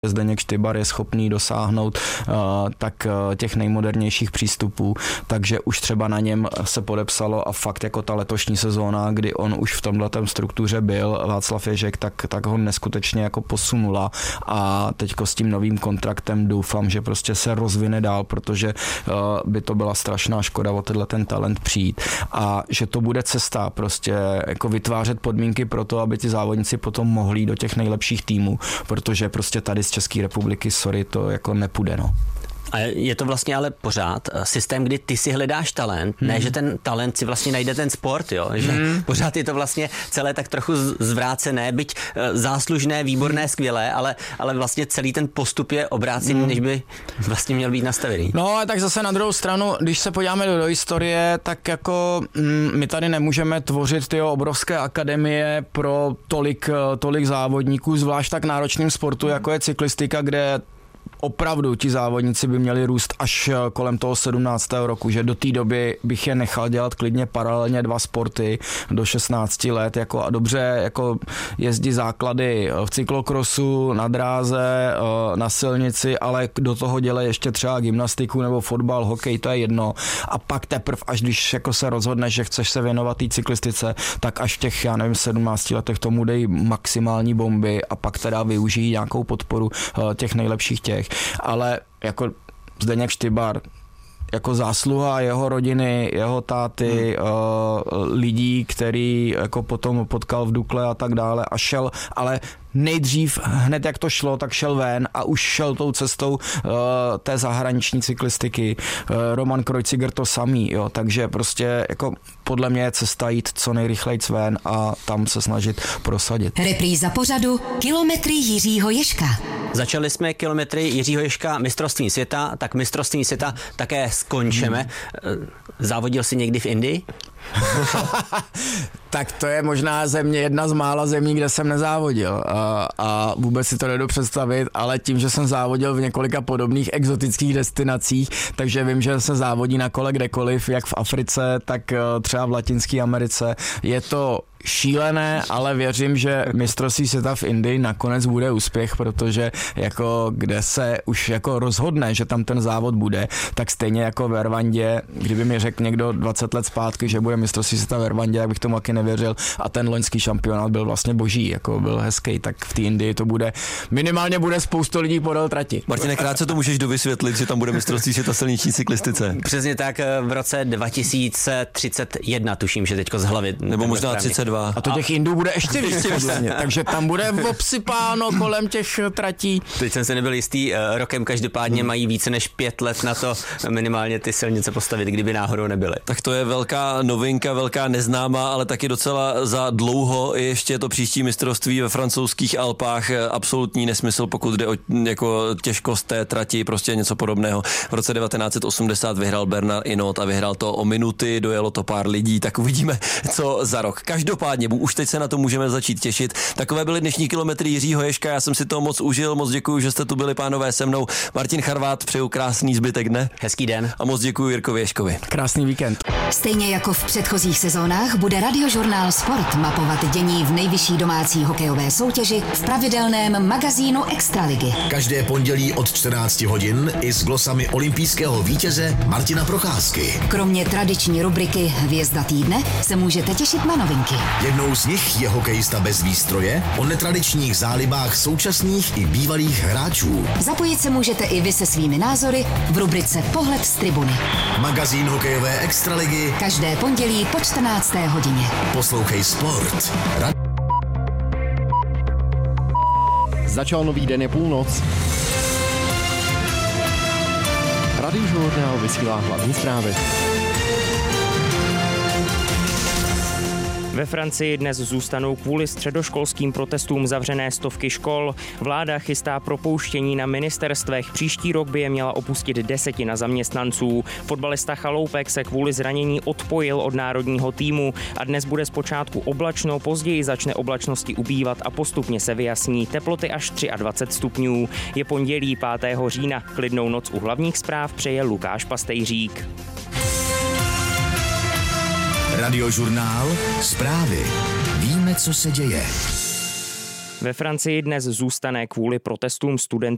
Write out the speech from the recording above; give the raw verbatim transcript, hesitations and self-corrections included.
Zdeněk Štybar je schopný dosáhnout uh, tak uh, těch nejmodernějších přístupů, takže už třeba na něm se podepsalo a fakt jako ta letošní sezóna, kdy on už v tomhletem struktuře byl, Václav Ježek, tak, tak ho neskutečně jako posunula a teďko s tím novým kontraktem doufám, že prostě se rozvine dál, protože uh, by to byla strašná škoda o tenhle ten talent přijít a že to bude cesta prostě jako vytvářet podmínky pro to, aby ti závodníci potom mohli do těch nejlepších týmů, protože prostě tady z České republiky, sorry, to jako nepůjde, no. A je to vlastně ale pořád systém, kdy ty si hledáš talent, hmm. ne, že ten talent si vlastně najde ten sport, jo, že hmm. pořád je to vlastně celé tak trochu zvrácené, byť záslužné, výborné, skvělé, ale, ale vlastně celý ten postup je obrácený, hmm. než by vlastně měl být nastavený. No a tak zase na druhou stranu, když se podíváme do, do historie, tak jako mm, my tady nemůžeme tvořit ty obrovské akademie pro tolik, tolik závodníků, zvlášť tak náročným sportu, hmm. jako je cyklistika, kde opravdu ti závodníci by měli růst až kolem toho sedmnáctého roku, že do té doby bych je nechal dělat klidně paralelně dva sporty do šestnácti let jako a dobře jako jezdí základy v cyklokrosu, na dráze, na silnici, ale do toho dělej ještě třeba gymnastiku nebo fotbal, hokej, to je jedno a pak teprv, až když jako se rozhodneš, že chceš se věnovat té cyklistice, tak až v těch, já nevím, sedmnácti letech tomu dej maximální bomby a pak teda využijí nějakou podporu těch nejlepších těch. Ale jako Zdeněk Štybar, jako zásluha jeho rodiny, jeho táty, hmm. uh, lidí, který jako potom potkal v Dukle a tak dále a šel, ale nejdřív, hned jak to šlo, tak šel ven a už šel tou cestou uh, té zahraniční cyklistiky. Uh, Roman Kreuziger to samý, jo, takže prostě jako podle mě je cesta jít co nejrychleji ven a tam se snažit prosadit. Repríza pořadu Kilometry Jiřího Ježka. Začali jsme kilometry Jiřího Ježka mistrovství světa, tak mistrovství světa také skončíme. Hmm. Závodil jsi někdy v Indii? Tak to je možná země, jedna z mála zemí, kde jsem nezávodil a, a vůbec si to nedovedu představit, ale tím, že jsem závodil v několika podobných exotických destinacích, takže vím, že se závodí na kole kdekoliv, jak v Africe, tak třeba v Latinské Americe. Je to šílené, ale věřím, že mistrovství světa v Indii nakonec bude úspěch, protože jako kde se už jako rozhodne, že tam ten závod bude, tak stejně jako v Rwandě, kdyby mi řekl někdo dvacet let zpátky, že bude mistrovství světa v Rwandě, jak bych tomu taky nevěřil a ten loňský šampionát byl vlastně boží, jako byl hezký, tak v té Indii to bude, minimálně bude spoustu lidí podél trati. Martine, krátce to můžeš dovysvětlit, že tam bude mistrovství světa silniční cyklistice. Přesně tak, v roce dva tisíce třicet jedna tuším, že teďko z hlavy. Nebo možná třicet dva. A to těch Indů bude ještě víc, takže tam bude obsypáno kolem těch tratí. Teď jsem se nebyl jistý, rokem každopádně mají více než pět let na to minimálně ty silnice postavit, kdyby náhodou nebyly. Tak to je velká novinka, velká neznámá, ale taky docela za dlouho ještě to příští mistrovství ve francouzských Alpách. Absolutní nesmysl, pokud jde o jako těžkost té trati, prostě něco podobného. V roce devatenáct set osmdesát vyhrál Bernard Hinault a vyhrál to o minuty, dojelo to pár lidí, tak uvidíme, co za rok. Každopádně už teď se na to můžeme začít těšit. Takové byly dnešní kilometry Jiřího Ježka, já jsem si to moc užil, moc děkuji, že jste tu byli, pánové, se mnou. Martin Charvát, přeju krásný zbytek dne. Hezký den. A moc děkuji Jirkovi Ježkovi. Krásný víkend. Stejně jako v předchozích sezónách bude Radiožurnál Sport mapovat dění v nejvyšší domácí hokejové soutěži v pravidelném magazínu Extraligy. Každé pondělí od čtrnácti hodin i s glosami olympijského vítěze Martina Procházky. Kromě tradiční rubriky Hvězda týdne se můžete těšit na novinky. Jednou z nich je hokejista bez výstroje o netradičních zálibách současných i bývalých hráčů. Zapojit se můžete i vy se svými názory v rubrice Pohled z tribuny. Magazín hokejové Extraligy každé pondělí po čtrnácté hodině. Poslouchej Sport. Rad... Začal nový den, je půlnoc. Radiožurnál vysílá hlavní zprávy. Ve Francii dnes zůstanou kvůli středoškolským protestům zavřené stovky škol. Vláda chystá propouštění na ministerstvech. Příští rok by je měla opustit desetina zaměstnanců. Fotbalista Chaloupek se kvůli zranění odpojil od národního týmu a dnes bude zpočátku oblačno, později začne oblačnosti ubývat a postupně se vyjasní. Teploty až dvacet tři stupňů. Je pondělí pátého října. Klidnou noc u hlavních zpráv přeje Lukáš Pastejřík. Radiožurnál Zprávy. Víme, co se děje. Ve Francii dnes zůstane kvůli protestům studentů